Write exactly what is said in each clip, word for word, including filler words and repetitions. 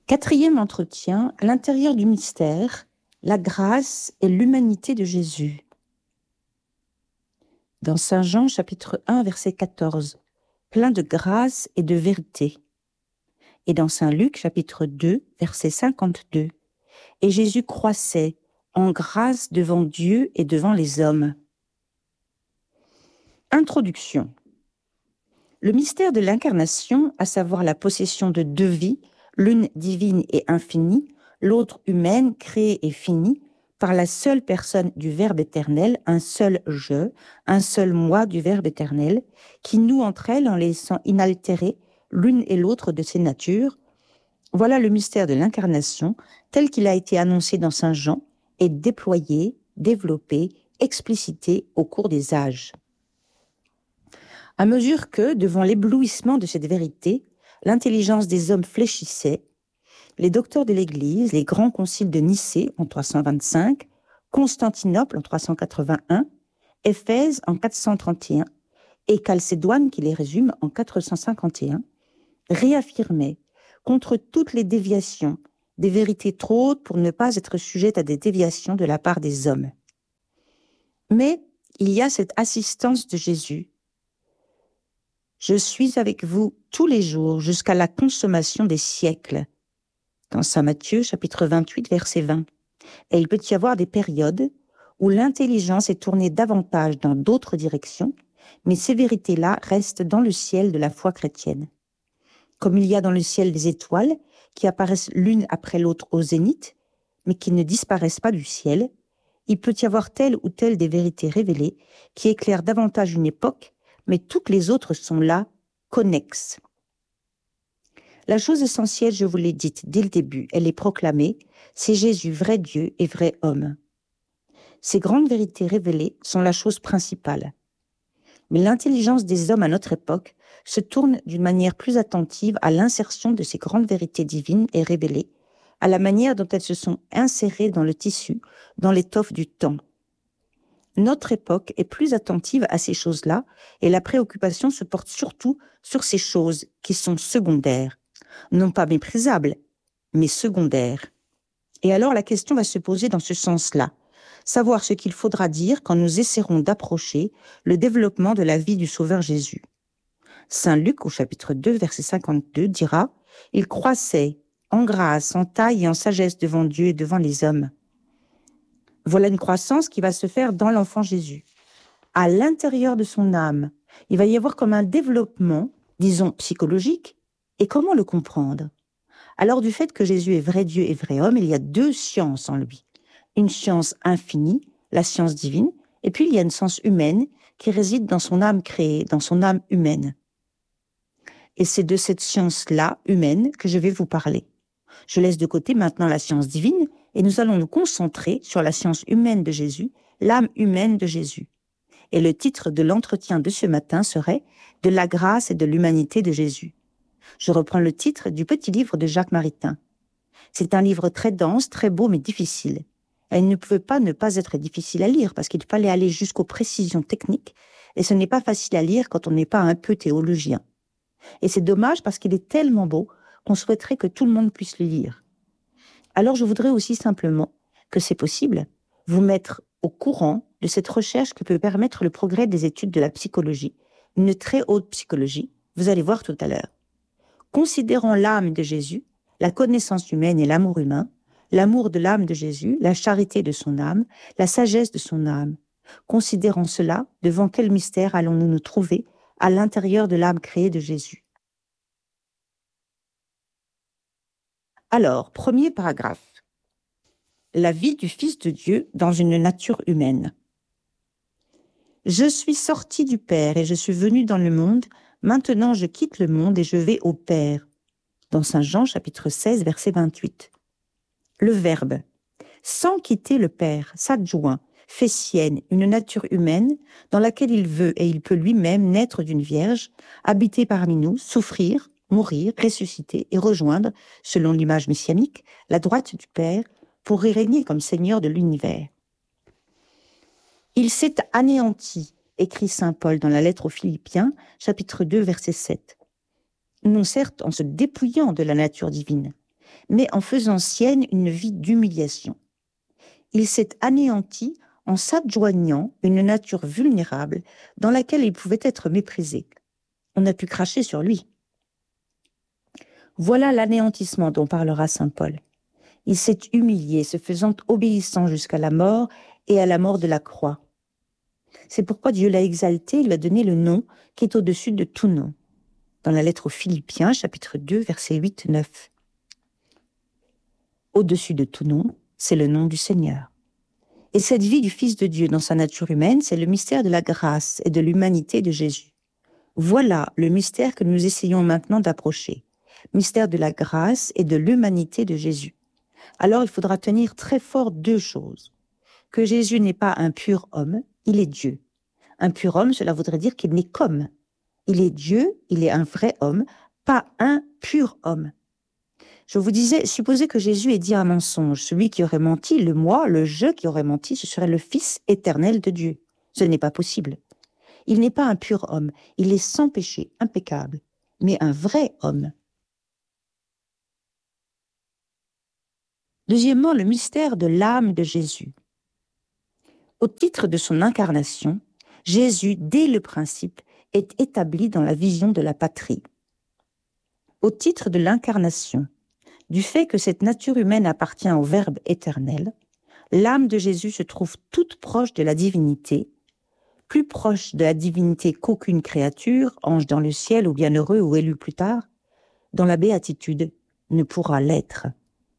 Quatrième entretien, à l'intérieur du mystère, la grâce et l'humanité de Jésus. Dans Saint Jean, chapitre un, verset quatorze, plein de grâce et de vérité. Et dans Saint Luc, chapitre deux, verset cinquante-deux, et Jésus croissait en grâce devant Dieu et devant les hommes. Introduction. Le mystère de l'incarnation, à savoir la possession de deux vies, l'une divine et infinie, l'autre humaine, créée et finie, par la seule personne du Verbe éternel, un seul je, un seul moi du Verbe éternel, qui noue entre elles en les laissant inaltérées l'une et l'autre de ces natures. Voilà le mystère de l'incarnation, tel qu'il a été annoncé dans Saint Jean et déployé, développé, explicité au cours des âges. À mesure que, devant l'éblouissement de cette vérité, l'intelligence des hommes fléchissait, les docteurs de l'Église, les grands conciles de Nicée en trois cent vingt-cinq, Constantinople en trois cent quatre-vingt-un, Éphèse en quatre cent trente et un et Chalcédoine, qui les résume, en quatre cent cinquante et un, réaffirmaient, contre toutes les déviations, des vérités trop hautes pour ne pas être sujettes à des déviations de la part des hommes. Mais il y a cette assistance de Jésus. Je suis avec vous tous les jours jusqu'à la consommation des siècles. Dans Saint Matthieu, chapitre vingt-huit, verset vingt. Et il peut y avoir des périodes où l'intelligence est tournée davantage dans d'autres directions, mais ces vérités-là restent dans le ciel de la foi chrétienne. Comme il y a dans le ciel des étoiles qui apparaissent l'une après l'autre au zénith, mais qui ne disparaissent pas du ciel, il peut y avoir telle ou telle des vérités révélées qui éclairent davantage une époque, mais toutes les autres sont là, connexes. La chose essentielle, je vous l'ai dite dès le début, elle est proclamée, c'est Jésus, vrai Dieu et vrai homme. Ces grandes vérités révélées sont la chose principale. Mais l'intelligence des hommes à notre époque se tourne d'une manière plus attentive à l'insertion de ces grandes vérités divines et révélées, à la manière dont elles se sont insérées dans le tissu, dans l'étoffe du temps. Notre époque est plus attentive à ces choses-là et la préoccupation se porte surtout sur ces choses qui sont secondaires, non pas méprisables, mais secondaires. Et alors la question va se poser dans ce sens-là, savoir ce qu'il faudra dire quand nous essaierons d'approcher le développement de la vie du Sauveur Jésus. Saint Luc, au chapitre deux, verset cinquante-deux, dira « Il croissait en grâce, en taille et en sagesse devant Dieu et devant les hommes. » Voilà une croissance qui va se faire dans l'enfant Jésus. À l'intérieur de son âme, il va y avoir comme un développement, disons, psychologique. Et comment le comprendre? Alors, du fait que Jésus est vrai Dieu et vrai homme, il y a deux sciences en lui. Une science infinie, la science divine, et puis il y a une science humaine qui réside dans son âme créée, dans son âme humaine. Et c'est de cette science-là, humaine, que je vais vous parler. Je laisse de côté maintenant la science divine, et nous allons nous concentrer sur la science humaine de Jésus, l'âme humaine de Jésus. Et le titre de l'entretien de ce matin serait « De la grâce et de l'humanité de Jésus ». Je reprends le titre du petit livre de Jacques Maritain. C'est un livre très dense, très beau, mais difficile. Et il ne pouvait pas ne pas être difficile à lire, parce qu'il fallait aller jusqu'aux précisions techniques, et ce n'est pas facile à lire quand on n'est pas un peu théologien. Et c'est dommage parce qu'il est tellement beau qu'on souhaiterait que tout le monde puisse le lire. Alors je voudrais aussi simplement, que c'est possible, vous mettre au courant de cette recherche que peut permettre le progrès des études de la psychologie, une très haute psychologie, vous allez voir tout à l'heure. Considérant l'âme de Jésus, la connaissance humaine et l'amour humain, l'amour de l'âme de Jésus, la charité de son âme, la sagesse de son âme. Considérant cela, devant quel mystère allons-nous nous trouver à l'intérieur de l'âme créée de Jésus? Alors, premier paragraphe. La vie du Fils de Dieu dans une nature humaine. Je suis sorti du Père et je suis venu dans le monde. Maintenant, je quitte le monde et je vais au Père. Dans Saint Jean, chapitre seize, verset vingt-huit. Le Verbe, sans quitter le Père, s'adjoint, fait sienne une nature humaine dans laquelle il veut et il peut lui-même naître d'une vierge, habiter parmi nous, souffrir, mourir, ressusciter et rejoindre, selon l'image messianique, la droite du Père pour y régner comme Seigneur de l'univers. Il s'est anéanti, écrit saint Paul dans la lettre aux Philippiens, chapitre deux, verset sept. Non certes en se dépouillant de la nature divine, mais en faisant sienne une vie d'humiliation. Il s'est anéanti en s'adjoignant une nature vulnérable dans laquelle il pouvait être méprisé. On a pu cracher sur lui. Voilà l'anéantissement dont parlera saint Paul. Il s'est humilié, se faisant obéissant jusqu'à la mort et à la mort de la croix. C'est pourquoi Dieu l'a exalté, il lui a donné le nom qui est au-dessus de tout nom. Dans la lettre aux Philippiens, chapitre deux, versets huit neuf. Au-dessus de tout nom, c'est le nom du Seigneur. Et cette vie du Fils de Dieu dans sa nature humaine, c'est le mystère de la grâce et de l'humanité de Jésus. Voilà le mystère que nous essayons maintenant d'approcher. Mystère de la grâce et de l'humanité de Jésus. Alors il faudra tenir très fort deux choses. Que Jésus n'est pas un pur homme, il est Dieu. Un pur homme, cela voudrait dire qu'il n'est qu'homme. Il est Dieu, il est un vrai homme, pas un pur homme. Je vous disais, supposez que Jésus ait dit un mensonge. Celui qui aurait menti, le moi, le je qui aurait menti, ce serait le Fils éternel de Dieu. Ce n'est pas possible. Il n'est pas un pur homme, il est sans péché, impeccable, mais un vrai homme. Deuxièmement, le mystère de l'âme de Jésus. Au titre de son incarnation, Jésus, dès le principe, est établi dans la vision de la patrie. Au titre de l'incarnation, du fait que cette nature humaine appartient au Verbe éternel, l'âme de Jésus se trouve toute proche de la divinité, plus proche de la divinité qu'aucune créature, ange dans le ciel ou bienheureux ou élu plus tard, dont la béatitude ne pourra l'être.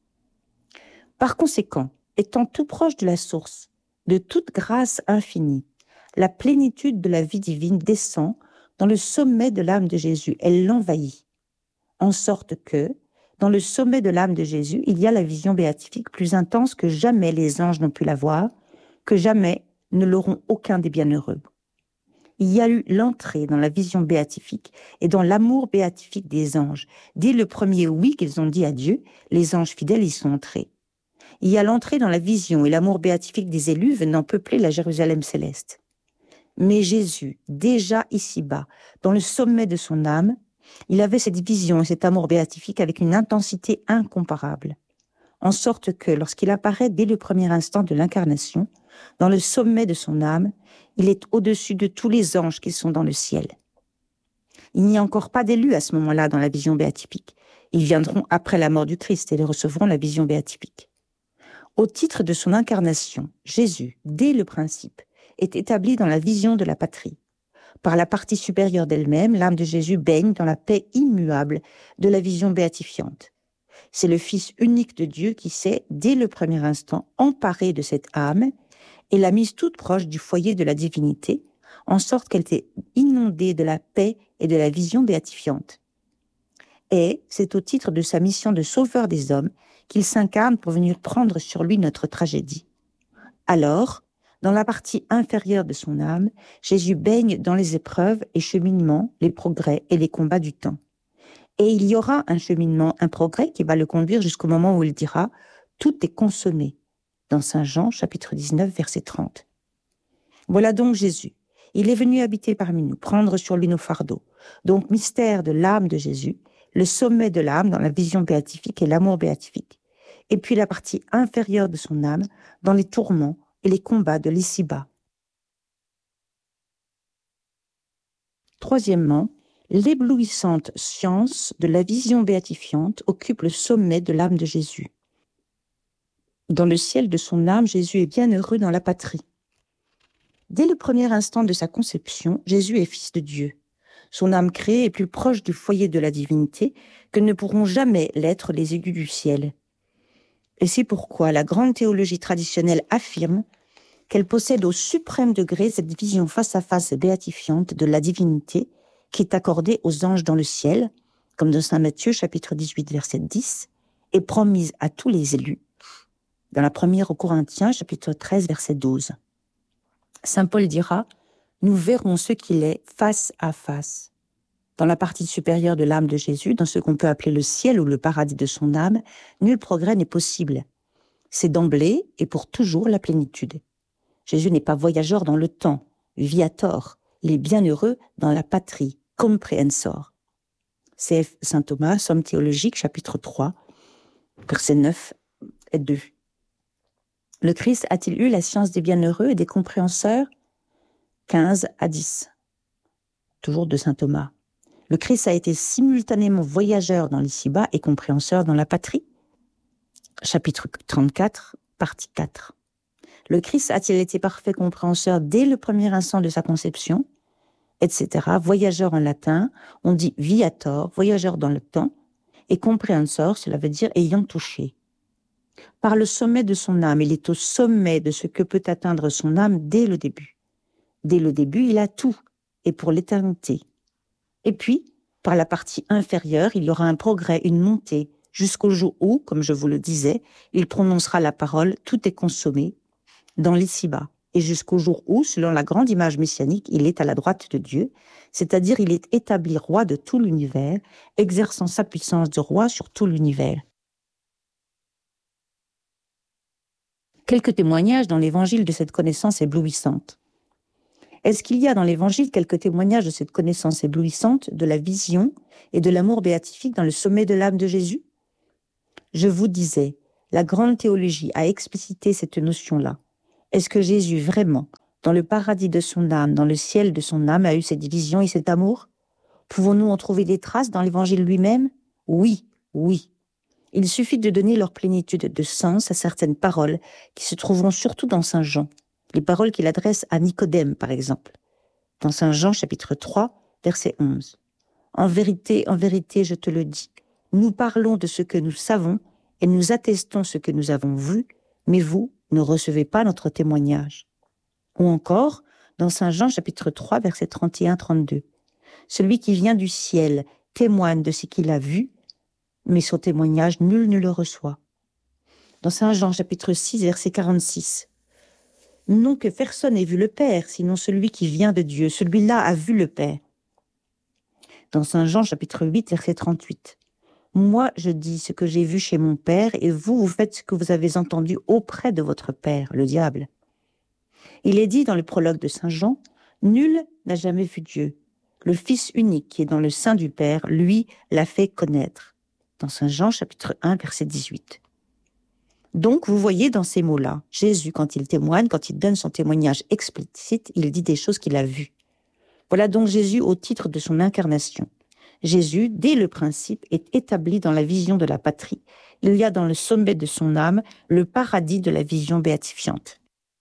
Par conséquent, étant tout proche de la source, de toute grâce infinie, la plénitude de la vie divine descend dans le sommet de l'âme de Jésus, elle l'envahit, en sorte que, dans le sommet de l'âme de Jésus, il y a la vision béatifique plus intense que jamais les anges n'ont pu la voir, que jamais ne l'auront aucun des bienheureux. Il y a eu l'entrée dans la vision béatifique et dans l'amour béatifique des anges. Dès le premier oui qu'ils ont dit à Dieu, les anges fidèles y sont entrés. Il y a l'entrée dans la vision et l'amour béatifique des élus venant peupler la Jérusalem céleste. Mais Jésus, déjà ici-bas, dans le sommet de son âme, il avait cette vision et cet amour béatifique avec une intensité incomparable, en sorte que, lorsqu'il apparaît dès le premier instant de l'incarnation, dans le sommet de son âme, il est au-dessus de tous les anges qui sont dans le ciel. Il n'y a encore pas d'élus à ce moment-là dans la vision béatifique. Ils viendront après la mort du Christ et ils recevront la vision béatifique. Au titre de son incarnation, Jésus, dès le principe, est établi dans la vision de la patrie. Par la partie supérieure d'elle-même, l'âme de Jésus baigne dans la paix immuable de la vision béatifiante. C'est le Fils unique de Dieu qui s'est, dès le premier instant, emparé de cette âme et l'a mise toute proche du foyer de la divinité, en sorte qu'elle était inondée de la paix et de la vision béatifiante. Et c'est au titre de sa mission de sauveur des hommes qu'il s'incarne pour venir prendre sur lui notre tragédie. Alors, dans la partie inférieure de son âme, Jésus baigne dans les épreuves et cheminements, les progrès et les combats du temps. Et il y aura un cheminement, un progrès qui va le conduire jusqu'au moment où il dira « Tout est consommé » dans Saint Jean, chapitre dix-neuf, verset trente. Voilà donc Jésus. Il est venu habiter parmi nous, prendre sur lui nos fardeaux. Donc, mystère de l'âme de Jésus, le sommet de l'âme dans la vision béatifique et l'amour béatifique. Et puis la partie inférieure de son âme dans les tourments et les combats de l'ici-bas. Troisièmement, l'éblouissante science de la vision béatifiante occupe le sommet de l'âme de Jésus. Dans le ciel de son âme, Jésus est bien heureux dans la patrie. Dès le premier instant de sa conception, Jésus est fils de Dieu. Son âme créée est plus proche du foyer de la divinité que ne pourront jamais l'être les aigus du ciel. Et c'est pourquoi la grande théologie traditionnelle affirme qu'elle possède au suprême degré cette vision face à face béatifiante de la divinité qui est accordée aux anges dans le ciel, comme dans Saint Matthieu, chapitre dix-huit, verset dix, et promise à tous les élus, dans la première aux Corinthiens, chapitre treize, verset douze. Saint Paul dira « Nous verrons ce qu'il est face à face ». Dans la partie supérieure de l'âme de Jésus, dans ce qu'on peut appeler le ciel ou le paradis de son âme, nul progrès n'est possible. C'est d'emblée et pour toujours la plénitude. Jésus n'est pas voyageur dans le temps, viator, il est bienheureux dans la patrie, comprehensor. C F Saint Thomas, Somme théologique, chapitre trois, versets neuf et deux. Le Christ a-t-il eu la science des bienheureux et des compréhenseurs? quinze à dix. Toujours de saint Thomas. Le Christ a été simultanément voyageur dans l'ici-bas et compréhenseur dans la patrie? Chapitre trente-quatre, partie quatre. Le Christ a-t-il été parfait compréhenseur dès le premier instant de sa conception, et cetera. Voyageur en latin, on dit viator, voyageur dans le temps, et comprehensor, cela veut dire ayant touché. Par le sommet de son âme, il est au sommet de ce que peut atteindre son âme dès le début. Dès le début, il a tout, et pour l'éternité. Et puis, par la partie inférieure, il y aura un progrès, une montée, jusqu'au jour où, comme je vous le disais, il prononcera la parole « tout est consommé » dans l'ici-bas. Et jusqu'au jour où, selon la grande image messianique, il est à la droite de Dieu, c'est-à-dire il est établi roi de tout l'univers, exerçant sa puissance de roi sur tout l'univers. Quelques témoignages dans l'évangile de cette connaissance éblouissante. Est-ce qu'il y a dans l'évangile quelques témoignages de cette connaissance éblouissante, de la vision et de l'amour béatifique dans le sommet de l'âme de Jésus? Je vous disais, la grande théologie a explicité cette notion-là. Est-ce que Jésus, vraiment, dans le paradis de son âme, dans le ciel de son âme, a eu cette vision et cet amour? Pouvons-nous en trouver des traces dans l'évangile lui-même? Oui, oui. Il suffit de donner leur plénitude de sens à certaines paroles qui se trouveront surtout dans saint Jean. Les paroles qu'il adresse à Nicodème, par exemple. Dans saint Jean, chapitre trois, verset onze. En vérité, en vérité, je te le dis, nous parlons de ce que nous savons et nous attestons ce que nous avons vu, mais vous ne recevez pas notre témoignage. Ou encore, dans saint Jean, chapitre trois, verset trente et un à trente-deux. Celui qui vient du ciel témoigne de ce qu'il a vu, mais son témoignage, nul ne le reçoit. Dans saint Jean, chapitre six, verset quarante-six. Non que personne n'ait vu le Père, sinon celui qui vient de Dieu. Celui-là a vu le Père. Dans saint Jean, chapitre huit, verset trente-huit. Moi, je dis ce que j'ai vu chez mon Père, et vous, vous faites ce que vous avez entendu auprès de votre Père, le diable. Il est dit dans le prologue de saint Jean, nul n'a jamais vu Dieu. Le Fils unique qui est dans le sein du Père, lui, l'a fait connaître. Dans saint Jean, chapitre un, verset dix-huit. Donc, vous voyez dans ces mots-là, Jésus, quand il témoigne, quand il donne son témoignage explicite, il dit des choses qu'il a vues. Voilà donc Jésus au titre de son incarnation. Jésus, dès le principe, est établi dans la vision de la patrie. Il y a dans le sommet de son âme le paradis de la vision béatifiante.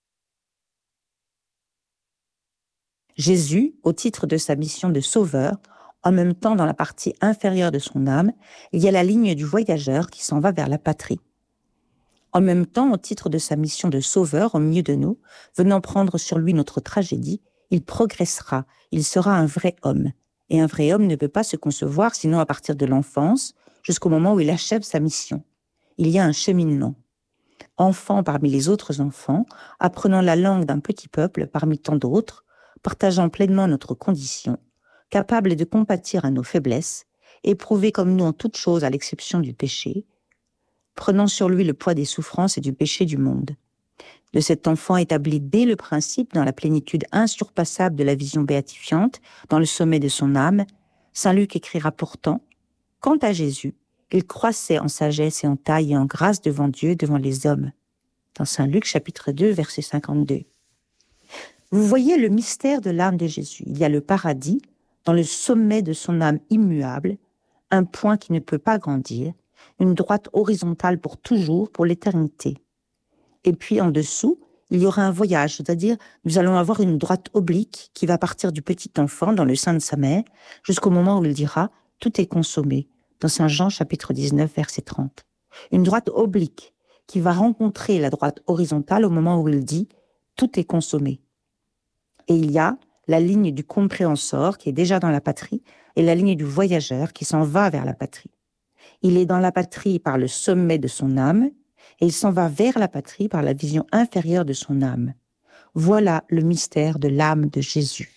Jésus, au titre de sa mission de sauveur, en même temps dans la partie inférieure de son âme, il y a la ligne du voyageur qui s'en va vers la patrie. En même temps, au titre de sa mission de sauveur au milieu de nous, venant prendre sur lui notre tragédie, il progressera, il sera un vrai homme. Et un vrai homme ne peut pas se concevoir sinon à partir de l'enfance, jusqu'au moment où il achève sa mission. Il y a un cheminement. Enfant parmi les autres enfants, apprenant la langue d'un petit peuple parmi tant d'autres, partageant pleinement notre condition, capable de compatir à nos faiblesses, éprouvé comme nous en toutes choses à l'exception du péché, prenant sur lui le poids des souffrances et du péché du monde. De cet enfant établi dès le principe dans la plénitude insurpassable de la vision béatifiante, dans le sommet de son âme, saint Luc écrira pourtant, « Quant à Jésus, il croissait en sagesse et en taille et en grâce devant Dieu et devant les hommes. » Dans saint Luc, chapitre deux, verset cinquante-deux. Vous voyez le mystère de l'âme de Jésus. Il y a le paradis, dans le sommet de son âme immuable, un point qui ne peut pas grandir, une droite horizontale pour toujours, pour l'éternité. Et puis en dessous, il y aura un voyage, c'est-à-dire nous allons avoir une droite oblique qui va partir du petit enfant dans le sein de sa mère jusqu'au moment où il dira « tout est consommé » dans saint Jean chapitre dix-neuf, verset trente. Une droite oblique qui va rencontrer la droite horizontale au moment où il dit « tout est consommé ». Et il y a la ligne du compréhensor qui est déjà dans la patrie et la ligne du voyageur qui s'en va vers la patrie. Il est dans la patrie par le sommet de son âme, et il s'en va vers la patrie par la vision inférieure de son âme. Voilà le mystère de l'âme de Jésus.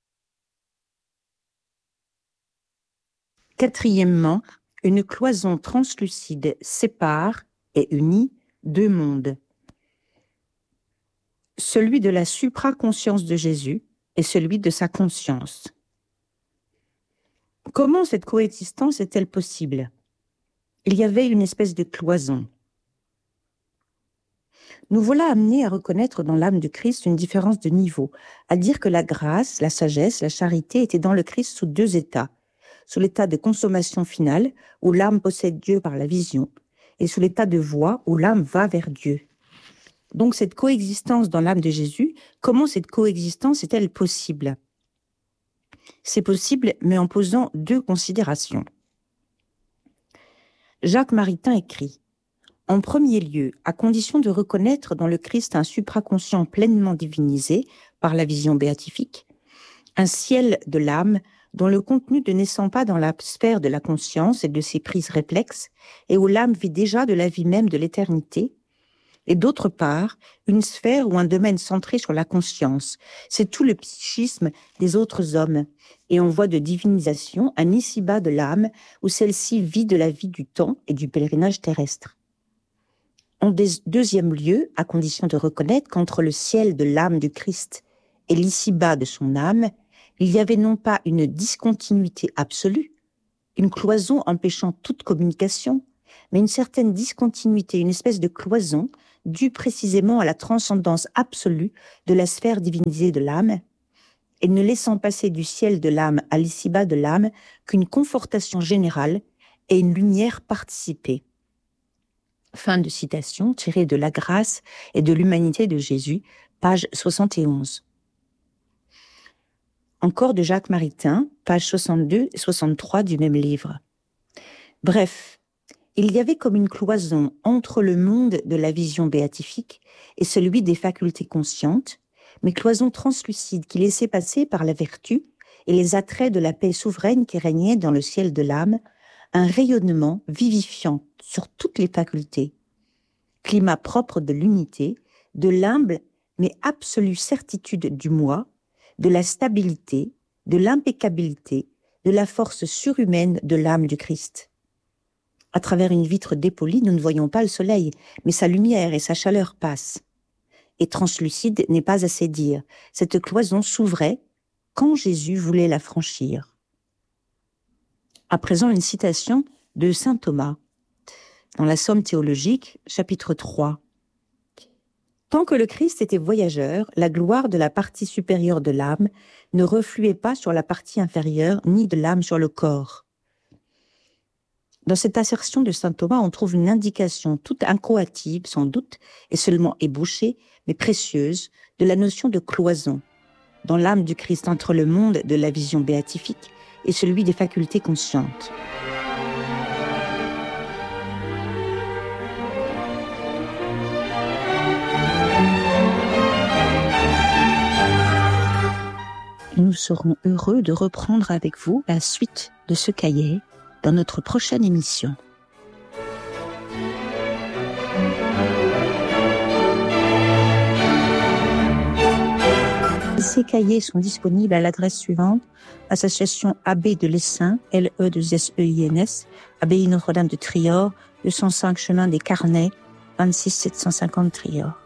Quatrièmement, une cloison translucide sépare et unit deux mondes. Celui de la supraconscience de Jésus et celui de sa conscience. Comment cette coexistence est-elle possible ? il y avait une espèce de cloison. Nous voilà amenés à reconnaître dans l'âme de Christ une différence de niveau, à dire que la grâce, la sagesse, la charité étaient dans le Christ sous deux états. Sous l'état de consommation finale, où l'âme possède Dieu par la vision, et sous l'état de voie, où l'âme va vers Dieu. Donc cette coexistence dans l'âme de Jésus, comment cette coexistence est-elle possible? C'est possible, mais en posant deux considérations. Jacques Maritain écrit « En premier lieu, à condition de reconnaître dans le Christ un supraconscient pleinement divinisé par la vision béatifique, un ciel de l'âme dont le contenu ne naissant pas dans la sphère de la conscience et de ses prises réflexes, et où l'âme vit déjà de la vie même de l'éternité, et d'autre part, une sphère ou un domaine centré sur la conscience. C'est tout le psychisme des autres hommes, et en voie de divinisation, un ici-bas de l'âme, où celle-ci vit de la vie du temps et du pèlerinage terrestre. En deuxième lieu, à condition de reconnaître qu'entre le ciel de l'âme du Christ et l'ici-bas de son âme, il y avait non pas une discontinuité absolue, une cloison empêchant toute communication, mais une certaine discontinuité, une espèce de cloison due précisément à la transcendance absolue de la sphère divinisée de l'âme, et ne laissant passer du ciel de l'âme à l'ici-bas de l'âme qu'une confortation générale et une lumière participée. Fin de citation tirée de La grâce et de l'humanité de Jésus, page soixante et onze. Encore de Jacques Maritain, page soixante-deux et soixante-trois du même livre. Bref, il y avait comme une cloison entre le monde de la vision béatifique et celui des facultés conscientes, mais cloison translucide qui laissait passer par la vertu et les attraits de la paix souveraine qui régnait dans le ciel de l'âme, un rayonnement vivifiant sur toutes les facultés, climat propre de l'unité, de l'humble mais absolue certitude du moi, de la stabilité, de l'impeccabilité, de la force surhumaine de l'âme du Christ. À travers une vitre dépolie, nous ne voyons pas le soleil, mais sa lumière et sa chaleur passent. Et translucide n'est pas assez dire. Cette cloison s'ouvrait quand Jésus voulait la franchir. À présent, une citation de saint Thomas, dans la Somme théologique, chapitre trois. Tant que le Christ était voyageur, la gloire de la partie supérieure de l'âme ne refluait pas sur la partie inférieure, ni de l'âme sur le corps. Dans cette assertion de saint Thomas, on trouve une indication toute incoative, sans doute, et seulement ébauchée, mais précieuse, de la notion de cloison, dans l'âme du Christ entre le monde de la vision béatifique et celui des facultés conscientes. Nous serons heureux de reprendre avec vous la suite de ce cahier dans notre prochaine émission. Ces cahiers sont disponibles à l'adresse suivante: Association Abbé de l'Essaim, L E deux S E I N S, Abbaye Notre-Dame de Trior, deux cent cinq chemin des Carnets, vingt-six sept cent cinquante Trior.